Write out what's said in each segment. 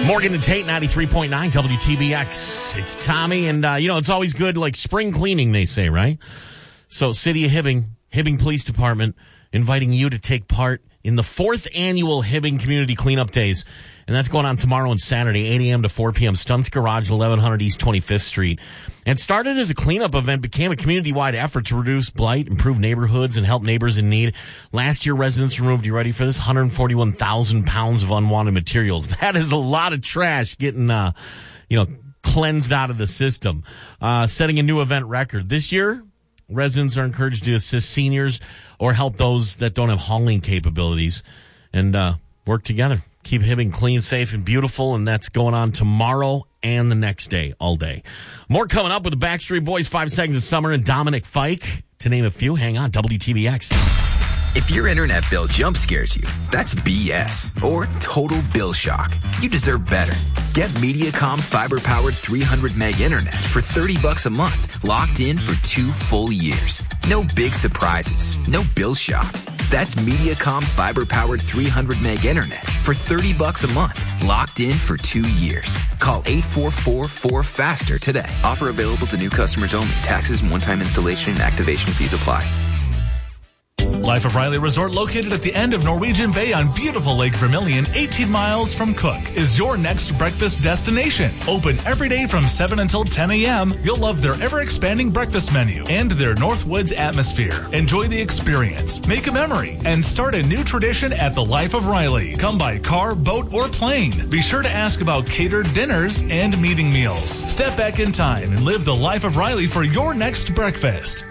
Morgan and Tate, 93.9 WTBX. It's Tommy, and, it's always good, like spring cleaning, they say, right? So, City of Hibbing Police Department, inviting you to take part in the 4th annual Hibbing Community Cleanup Days. And that's going on tomorrow and Saturday, 8 a.m. to 4 p.m. Stunts Garage, 1100 East 25th Street. And started as a cleanup event, became a community-wide effort to reduce blight, improve neighborhoods, and help neighbors in need. Last year, residents removed, you ready for this, 141,000 pounds of unwanted materials. That is a lot of trash getting, cleansed out of the system. Setting a new event record. This year, residents are encouraged to assist seniors or help those that don't have hauling capabilities and work together. Keep Hibbing clean, safe, and beautiful, and that's going on tomorrow and the next day, all day. More coming up with the Backstreet Boys, 5 Seconds of Summer, and Dominic Fike, to name a few. Hang on, WTBX. If your internet bill jump scares you, that's BS or total bill shock. You deserve better. Get Mediacom fiber-powered 300 meg internet for $30 a month, locked in for 2 full years. No big surprises, no bill shock. That's Mediacom fiber-powered 300 meg internet for $30 a month, locked in for 2 years. Call 844-4FASTER today. Offer available to new customers only. Taxes and one-time installation and activation fees apply. Life of Riley Resort, located at the end of Norwegian Bay on beautiful Lake Vermilion, 18 miles from Cook, is your next breakfast destination. Open every day from 7 until 10 a.m. You'll love their ever-expanding breakfast menu and their Northwoods atmosphere. Enjoy the experience, make a memory, and start a new tradition at the Life of Riley. Come by car, boat, or plane. Be sure to ask about catered dinners and meeting meals. Step back in time and live the Life of Riley for your next breakfast.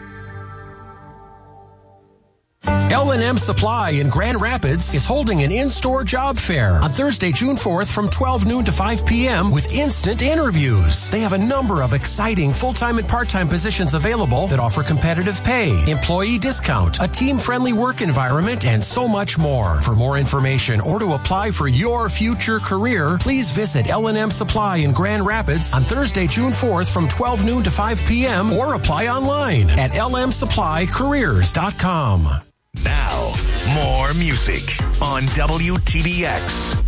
L&M Supply in Grand Rapids is holding an in-store job fair on Thursday, June 4th from 12 noon to 5 p.m. with instant interviews. They have a number of exciting full-time and part-time positions available that offer competitive pay, employee discount, a team-friendly work environment, and so much more. For more information or to apply for your future career, please visit L&M Supply in Grand Rapids on Thursday, June 4th from 12 noon to 5 p.m. or apply online at lmsupplycareers.com. Now, more music on WTBX.